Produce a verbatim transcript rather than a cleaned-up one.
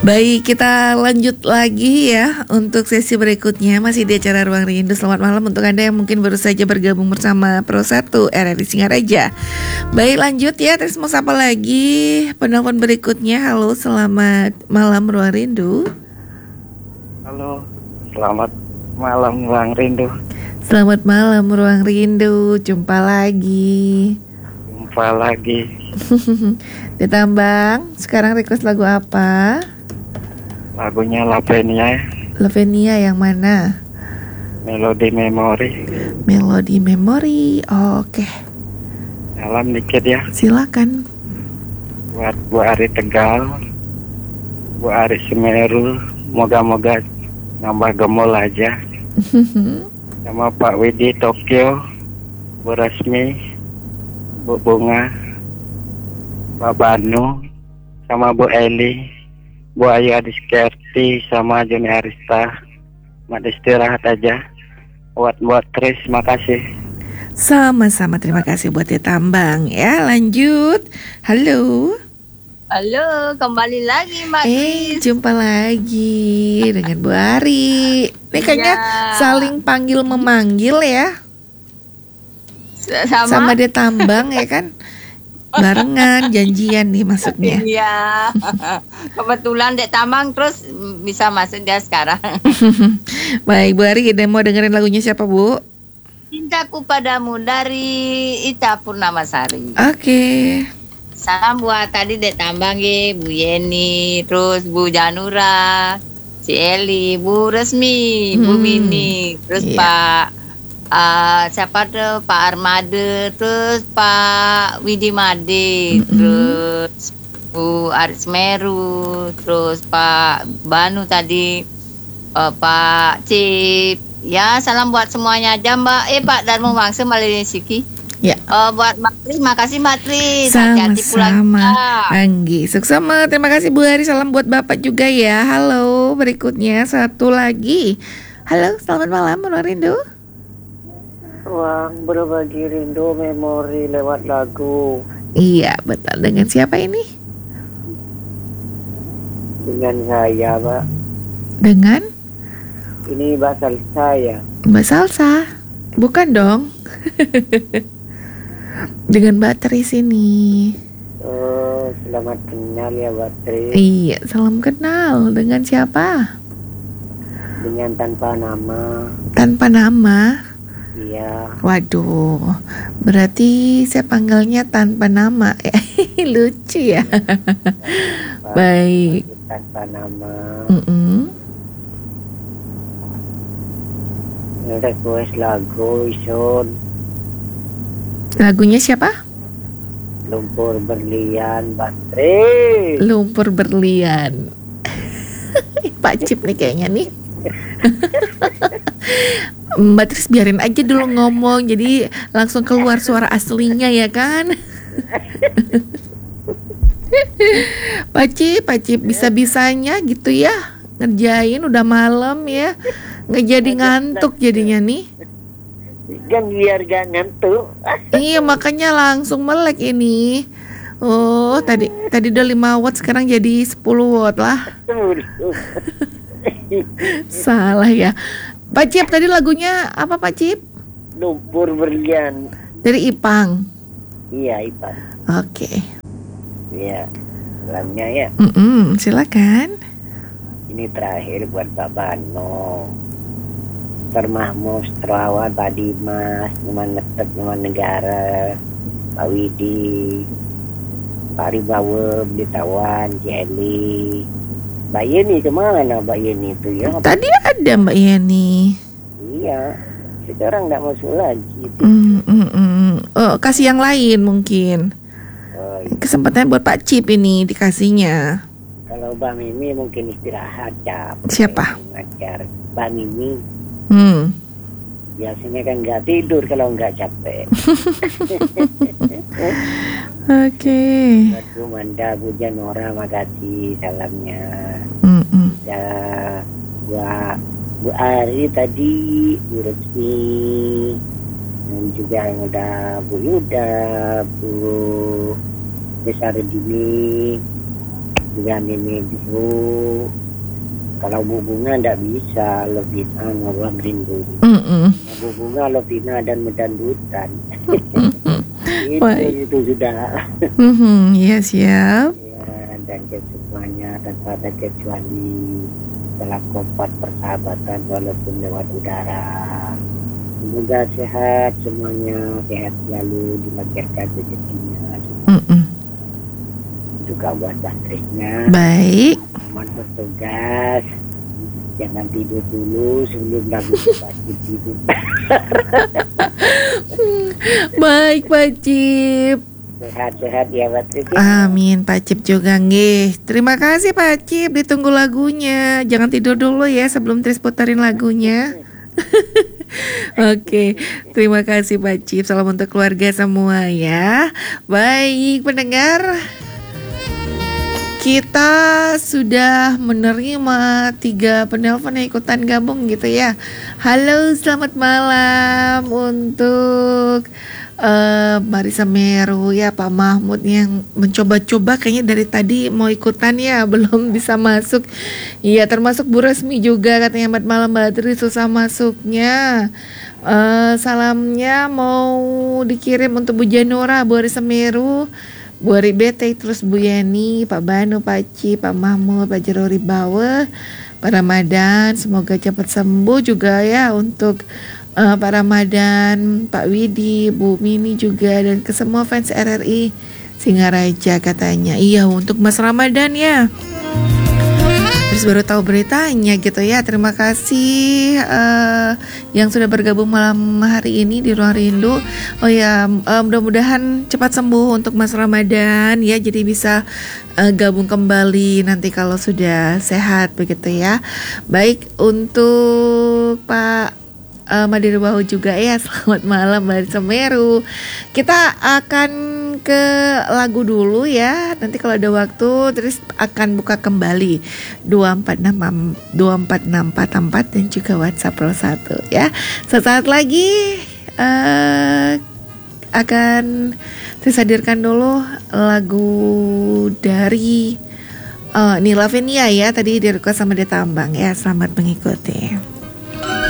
Baik, kita lanjut lagi ya untuk sesi berikutnya. Masih di acara Ruang Rindu. Selamat malam untuk Anda yang mungkin baru saja bergabung bersama Pro satu R R I Singaraja. Baik, lanjut ya. Terus mau sapa lagi penelpon berikutnya. Halo, selamat malam Ruang Rindu. Halo, selamat malam Ruang Rindu. Selamat malam Ruang Rindu. Jumpa lagi. Jumpa lagi. Ditambang, sekarang request lagu apa? Lagunya Lavenia, Lavenia yang mana? Melodi Memori. Melodi Memori. Oh, oke. Okay. Dalam dikit ya. Silakan. Buat Bu Ari Tegal, Bu Ari Semeru, moga-moga nambah gemul aja. Sama Pak Widi Tokyo, Bu Resmi, Bu Bunga, Pak Banu, sama Bu Eli, Bu Ayu Adiskerti, sama Joni Arista. Mat istirahat aja. Buat buat Tris, makasih. Sama-sama, terima kasih buat Ditambang ya. Lanjut. Halo. Halo, kembali lagi Mbak Eh, Tris. jumpa lagi dengan Bu Ari. Ini kayaknya Ya. saling panggil memanggil ya. Sama, Sama Ditambang ya kan. Barengan, janjian nih masuknya. Iya. Kebetulan Dek Tamang terus bisa masuk dia sekarang. Baik, Bu Ari, mau dengerin lagunya siapa, Bu? Cintaku Padamu dari Ita Purnamasari. Oke. Salam buat tadi Dek Tambang ye, Bu Yeni, terus Bu Janura, si Eli, Bu Resmi, Bu Hmm, Mini, terus iya. Pak uh, siapa tuh Pak Armada, terus Pak Widi Made, Mm-mm. terus Bu Aris Meru, terus Pak Banu tadi, uh, Pak Cip. Ya, salam buat semuanya aja Mbak. Eh Pak Darmo Wangsa Malinisiki. Ya. Uh, buat Mbak Tris, makasih Mbak Tris. Hati-hati pulang Sama-sama. juga. Anggi, suksema. Terima kasih Bu Ari. Salam buat Bapak juga ya. Halo, berikutnya satu lagi. Halo, selamat malam Ruang Rindu. Ruang berbagi rindu memori lewat lagu. Iya, betul. Dengan siapa ini? Dengan saya, Pak. Dengan Ini basal saya. Mbak Salsa. Bukan dong. Dengan Mbak Tris ini. Oh, selamat kenal ya, Mbak Tris. Iya, salam kenal. Dengan siapa? Dengan tanpa nama. Tanpa nama. Iya. Waduh, berarti saya panggilnya tanpa nama. Lucu ya. Pak, Baik. tanpa nama. Mm-mm. Request lagu Ison Lagunya siapa? Lumpur Berlian, Mbak Tris. Lumpur Berlian. Pak Cip nih kayaknya nih. Mbak Tris biarin aja dulu ngomong, jadi langsung keluar suara aslinya ya kan. Pak Cip, Pak Cip bisa-bisanya gitu ya, ngerjain udah malam ya, nggak jadi ngantuk jadinya nih. Kan biar gak ngantuk. Iya, makanya langsung melek ini. Oh, tadi tadi udah lima watt, sekarang jadi sepuluh watt lah. Salah ya. Pak Cip, tadi lagunya apa Pak Cip? Lumpur Berlian. Dari Ipang. Iya, Ipan. Oke. Iya. Salamnya ya. Mm-mm, silakan. Ini terakhir buat Pak Bano. Termahmus, Terawan, Pak Dimas, Nyoman Netet, Nyoman Negara, Pak Widi, Pak Ribawe, Blitawan, Jelly. Mbak Yeni kemana Mbak Yeni itu ya? Tadi ada Mbak Yeni. Iya, sekarang nggak masuk lagi. Mm, mm, mm. Oh, kasih yang lain mungkin. Oh, iya. Kesempatan buat Pak Cip ini dikasihnya. Kalau Mbak Mimi mungkin istirahat capek. Siapa? Ngajar Mbak Mimi. Hmm. Biasanya kan nggak tidur kalau nggak capek. Oke. Buat Bu Manda, Bu Janora, makasih salamnya. Mm-mm. Ya, buat Bu Ari tadi, Bu Resmi, dan juga yang udah Bu Yuda, Bu Besar Dini, dengan ini dulu. Kalau Bu Bunga ndak bisa lebih anu Ruang Rindu. Mm-mm. Bu Bunga lebihnya dan mendandutan. itu Baik. itu sudah. Mhm, ya siap. Ya, dan ke semuanya tanpa ada kecuali dalam kompak persahabatan walaupun lewat udara. Semoga sehat semuanya, sehat selalu, dilancarkan rezekinya. Mm-mm. Juga buat baterainya. Baik. Selamat bertugas. Jangan tidur dulu sebelum lagu wajib tidur. Baik Pak Cip. Sehat-sehat ya Mbak Trisi. Amin Pak Cip juga nggih. Terima kasih Pak Cip, ditunggu lagunya. Jangan tidur dulu ya sebelum Tris putarin lagunya. Oke, terima kasih Pak Cip. Salam untuk keluarga semua ya. Baik pendengar, kita sudah menerima tiga penelpon yang ikutan gabung gitu ya. Halo, selamat malam untuk uh, Marisa Meru ya, Pak Mahmud yang mencoba-coba kayaknya dari tadi mau ikutan ya, belum bisa masuk. Iya, termasuk Bu Resmi juga katanya selamat malam Mbak Tri, susah masuknya. Uh, salamnya mau dikirim untuk Bu Janora, Bu Marisa Meru, Bu Ari Bete, terus Bu Yeni, Pak Banu, Pak Ci, Pak Mahmud, Pak Jerori Bawe, Pak Ramadan, semoga cepat sembuh juga ya untuk uh, Pak Ramadan, Pak Widi, Bu Mini juga, dan ke semua fans R R I Singaraja katanya. Iya, untuk Mas Ramadan ya. Terus baru tahu beritanya gitu ya. Terima kasih uh, yang sudah bergabung malam hari ini di Ruang Rindu. Oh ya, uh, mudah-mudahan cepat sembuh untuk Mas Ramadan ya. Jadi bisa uh, gabung kembali nanti kalau sudah sehat begitu ya. Baik, untuk Pak uh, Madiri Bahu juga ya. Selamat malam Mbak Semeru. Kita akan ke lagu dulu ya. Nanti kalau ada waktu terus akan buka kembali dua empat enam empat empat dan juga WhatsApp Pro satu ya. Sesaat lagi uh, akan saya hadirkan dulu lagu dari uh, Nila Venia ya, tadi di request sama dia Tambang ya. Selamat mengikuti.